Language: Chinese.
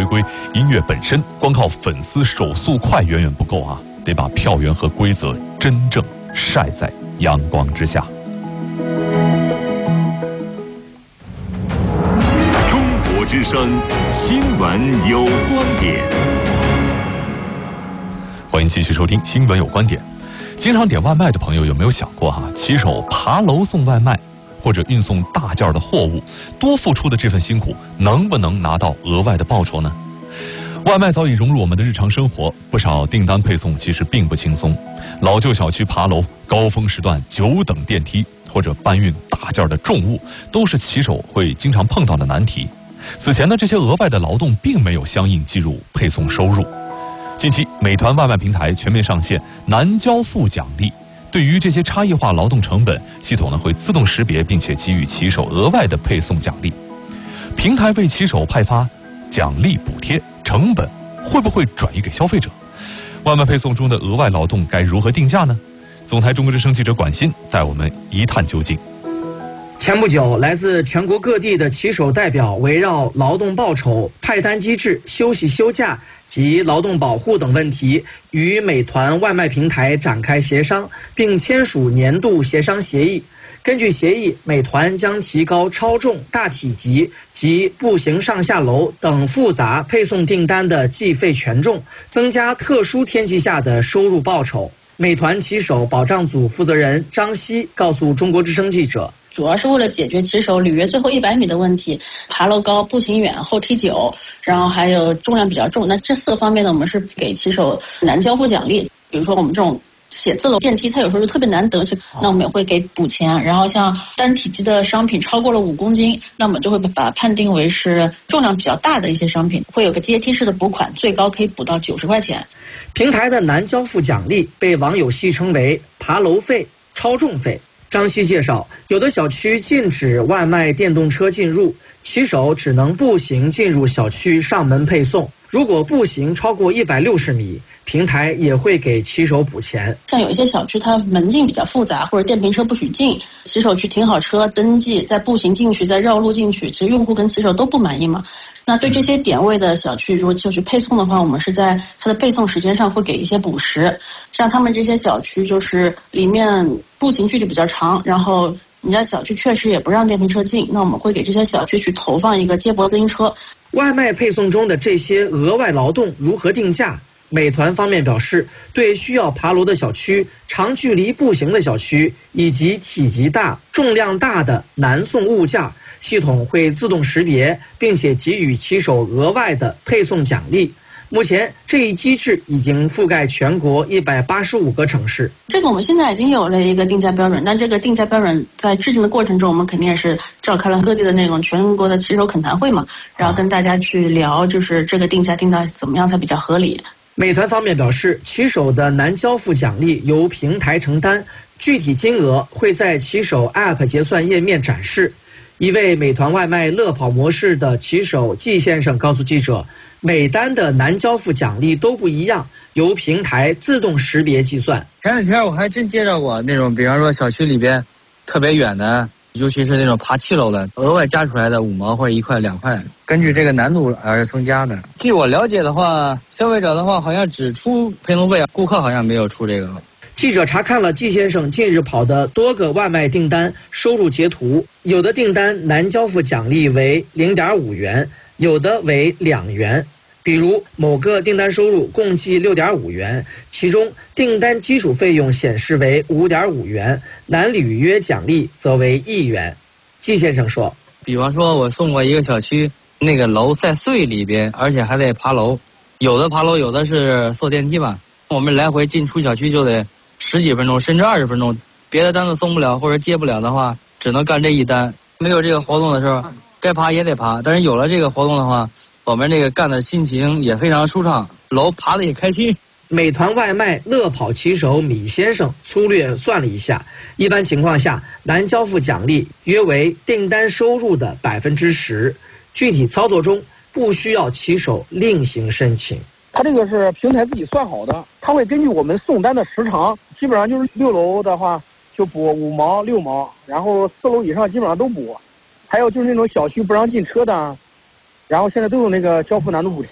回归，音乐本身光靠粉丝手速快远远不够啊，得把票源和规则真正晒在阳光之下。 中国之声新闻有观点， 欢迎继续收听新闻有观点。经常点外卖的朋友有没有想过骑手爬楼送外卖或者运送大件的货物，多付出的这份辛苦能不能拿到额外的报酬呢？外卖早已融入我们的日常生活，不少订单配送其实并不轻松。老旧小区爬楼、高峰时段久等电梯或者搬运大件的重物，都是骑手会经常碰到的难题。此前呢，这些额外的劳动并没有相应计入配送收入。近期，美团外卖平台全面上线难交付奖励。对于这些差异化劳动成本，系统呢会自动识别，并且给予骑手额外的配送奖励。平台为骑手派发奖励补贴，成本会不会转移给消费者？外卖配送中的额外劳动该如何定价呢？总台中国之声记者管鑫带我们一探究竟。 前不久，来自全国各地的骑手代表围绕劳动报酬、派单机制、休息休假及劳动保护等问题，与美团外卖平台展开协商，并签署年度协商协议。根据协议，美团将提高超重、大体积及步行上下楼等复杂配送订单的计费权重，增加特殊天气下的收入报酬。美团骑手保障组负责人张希告诉中国之声记者， 主要是为了解决骑手履约最后100米的问题，爬楼高、步行远、后踢久，然后还有重量比较重。那这4个方面呢，我们是给骑手难交付奖励。比如说我们这种写字楼电梯，它有时候就特别难得，那我们也会给补钱。然后像单体积的商品超过了5公斤，那我们就会把它判定为是重量比较大的一些商品，会有个阶梯式的补款，最高可以补到90块钱。 平台的难交付奖励被网友戏称为爬楼费、超重费。张希介绍，有的小区禁止外卖电动车进入，骑手只能步行进入小区上门配送。如果步行超过160米，平台也会给骑手补钱。 像有一些小区它门禁比较复杂，或者电瓶车不许进，骑手去停好车登记，再步行进去，再绕路进去，其实用户跟骑手都不满意嘛。那对这些点位的小区，如果就是配送的话，我们是在它的配送时间上会给一些补时。像他们这些小区就是里面步行距离比较长，然后人家小区确实也不让电瓶车进，那我们会给这些小区去投放一个接驳自行车。 外卖配送中的这些额外劳动如何定价？美团方面表示，对需要爬楼的小区、长距离步行的小区以及体积大、重量大的难送物件，系统会自动识别，并且给予骑手额外的配送奖励。目前这一机制已经覆盖全国185个城市。 这个我们现在已经有了一个定价标准，但这个定价标准在制定的过程中，我们肯定也是召开了各地的那种全国的骑手恳谈会嘛，然后跟大家去聊，就是这个定价定到怎么样才比较合理。 美团方面表示，骑手的难交付奖励由平台承担，具体金额会在骑手 App 结算页面展示。一位美团外卖乐跑模式的骑手季先生告诉记者，每单的难交付奖励都不一样，由平台自动识别计算。 前两天我还真接到过那种，比方说小区里边特别远的，尤其是那种爬7楼的，额外加出来的5毛或者1块2块，根据这个难度而增加的。据我了解的话，消费者的话好像只出配送费，顾客好像没有出这个。 记者查看了季先生近日跑的多个外卖订单收入截图，有的订单难交付奖励为0.5元，有的为2元。比如某个订单收入共计6.5元，其中订单基础费用显示为5.5元，难履约奖励则为1元。季先生说， 比方说我送过一个小区，那个楼在穗里边，而且还得爬楼，有的爬楼，有的是坐电梯吧，我们来回进出小区就得10几分钟甚至20分钟，别的单子送不了或者接不了的话，只能干这一单。没有这个活动的时候，该爬也得爬，但是有了这个活动的话，我们这个干的心情也非常舒畅，楼爬得也开心。 美团外卖乐跑骑手米先生粗略算了一下，一般情况下难交付奖励约为订单收入的10%，具体操作中不需要骑手另行申请。 它这个是平台自己算好的，它会根据我们送单的时长，基本上就是6楼的话就补5毛、6毛，然后4楼以上基本上都补。还有就是那种小区不让进车的，然后现在都有那个交付难度补贴。